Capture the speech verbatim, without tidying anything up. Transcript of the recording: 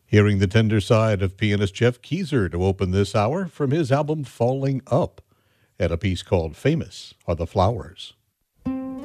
Hearing the tender side of pianist Jeff Keezer to open this hour from his album Falling Up, and a piece called Famous Are the Flowers.